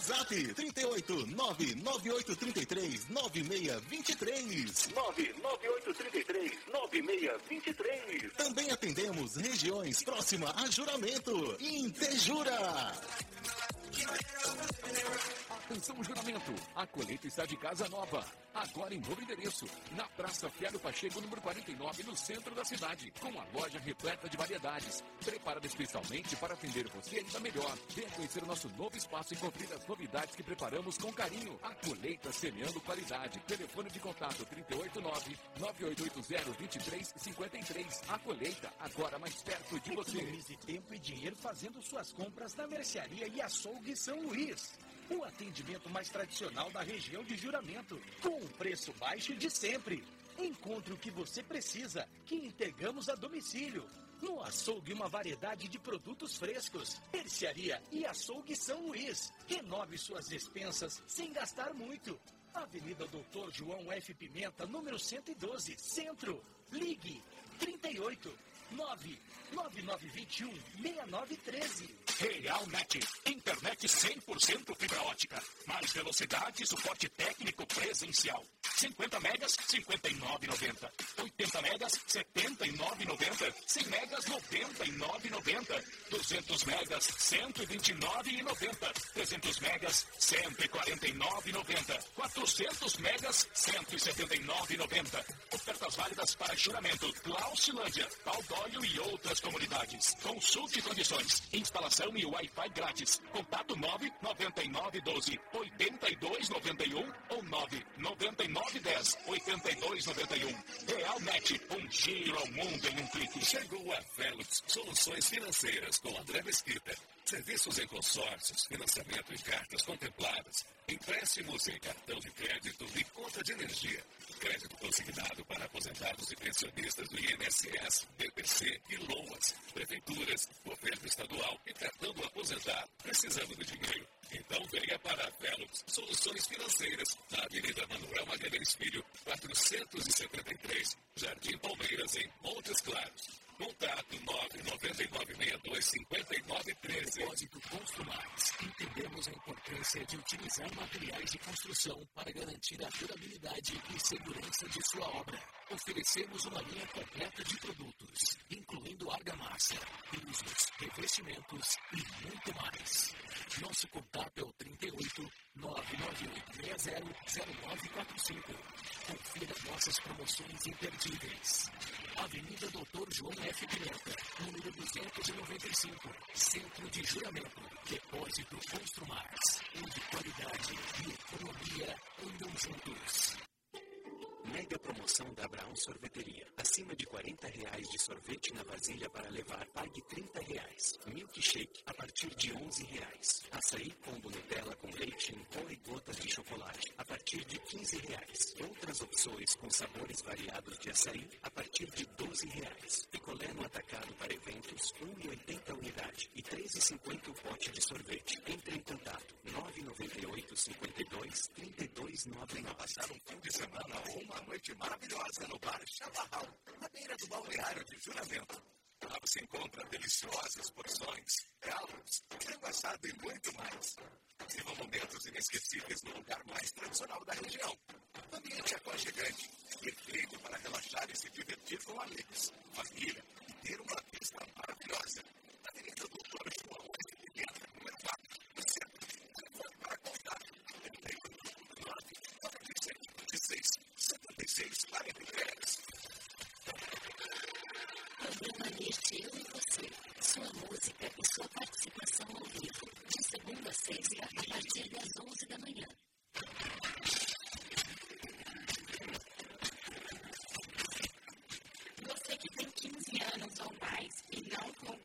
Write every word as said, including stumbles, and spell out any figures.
WhatsApp trinta e oito, nove nove oito três três, nove seis dois três. nove nove oito três três, nove seis dois três. Também atendemos regiões próximas a Juramento. Intejura. Atenção, Juramento. A colheita está de casa nova. Agora em novo endereço. Na Praça Fialho Pacheco, número quarenta e nove, no centro da cidade. Com a loja repleta de variedades. Preparada especialmente para atender você ainda melhor. Venha conhecer o nosso novo espaço e conferir as novidades que preparamos com carinho. A colheita semeando qualidade. Telefone de contato trinta e oito nove, nove oito oito zero, dois três cinco três. A colheita, agora mais perto de você. Economize tempo e dinheiro fazendo suas compras na Mercearia e Açougue São Luís. O atendimento mais tradicional da região de Juramento, com o preço baixo de sempre. Encontre o que você precisa, que entregamos a domicílio. No açougue, uma variedade de produtos frescos. Mercearia e Açougue São Luís. Renove suas despensas sem gastar muito. Avenida Doutor João F. Pimenta, número cento e doze, Centro. Ligue trinta e oito, nove nove nove dois um, seis nove um três. Realnet, internet cem por cento fibra ótica, mais velocidade e suporte técnico presencial. cinquenta megas, cinquenta e nove reais e noventa centavos. oitenta megas, setenta e nove reais e noventa centavos. cem megas, noventa e nove reais e noventa centavos. duzentos megas, cento e vinte e nove reais e noventa centavos. trezentos megas, cento e quarenta e nove reais e noventa centavos. quatrocentos megas, cento e setenta e nove reais e noventa centavos. Ofertas válidas para Juramento, Clausilândia, Paudólio e outras comunidades. Consulte condições. Instalação e Wi-Fi grátis. Contato nove nove nove um dois, oito dois nove um ou nove nove nove um zero, oito dois nove um. Realnet, um giro ao mundo em um clique. Chegou a Velux Soluções Financeiras com André Mesquita. Serviços em consórcios, financiamento em cartas contempladas, empréstimos em cartão de crédito e conta de energia. Crédito consignado para aposentados e pensionistas do I N S S, B P C e LOAS, prefeituras, governo estadual e cartão do aposentado. Precisando de dinheiro? Então venha para a Velux Soluções Financeiras, na Avenida Manuel Magalhães Filho, quatrocentos e setenta e três, Jardim Palmeiras, em Montes Claros. Contato nove nove nove seis dois cinco nove um três. Depósito Construmais. Entendemos a importância de utilizar materiais de construção para garantir a durabilidade e segurança de sua obra. Oferecemos uma linha completa de produtos, incluindo argamassa, pisos, revestimentos e muito mais. Nosso contato é o trinta e oito, nove nove oito seis zero, zero nove quatro cinco. Confira nossas promoções imperdíveis. Avenida Doutor João F. Pimenta, número duzentos e noventa e cinco, Centro de Juramento. Depósito Construmais, onde qualidade e economia andam juntos. Mega promoção da Abraão Sorveteria. Acima de quarenta reais de sorvete na vasilha para levar, pague trinta reais. Milkshake a partir de onze reais. Açaí combo Nutella com leite em pó e gotas de chocolate a partir de quinze reais. Outras opções com sabores variados de açaí a partir de doze reais. Picolé no atacado para eventos, um real e oitenta unidade e três reais e cinquenta o pote de sorvete. Entre em contato nove nove oito cinco dois, três dois nove nove. Passar um fim de semana ou uma noite maravilhosa no bar Chavarral, na beira do balneário de Juramento. Lá você encontra deliciosas porções, galos, frango assado e muito mais. Viva momentos inesquecíveis no lugar mais tradicional da região. Ambiente aconchegante, perfeito para relaxar e se divertir com amigos, família e ter uma vista maravilhosa. Avenida Doutor João F. Pimenta, número quatro, no centro. Telefone para contato, trinta e oito, nove nove sete dois seis, setenta e seis quarenta e três. Programa Neste Eu e Você. Sua música e sua participação ao vivo. De segunda a sexta, a partir das onze da manhã.